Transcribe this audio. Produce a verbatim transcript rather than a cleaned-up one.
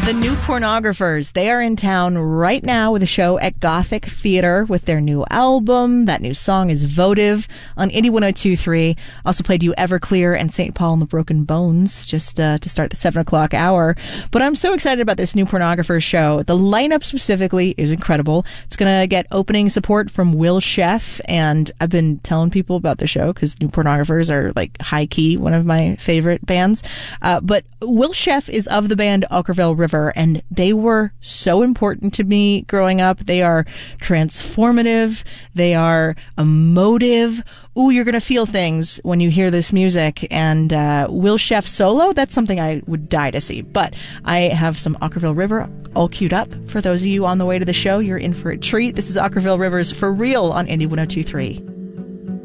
The New Pornographers. They are in town right now with a show at Gothic Theater with their new album. That new song is Votive on Indie one oh two point three. Also played you Everclear and Saint Paul and the Broken Bones just uh, to start the seven o'clock hour. But I'm so excited about this New Pornographers show. The lineup specifically is incredible. It's going to get opening support from Will Sheff, and I've been telling people about the show because New Pornographers are like high key, one of my favorite bands. Uh, but Will Sheff is of the band Okkervil River, and they were so important to me growing up. They are transformative. They are emotive. Ooh, you're going to feel things when you hear this music. And uh, Will Sheff solo, that's something I would die to see. But I have some Okkervil River all queued up. For those of you on the way to the show, you're in for a treat. This is Okkervil River's For Real on Indie one oh two point three.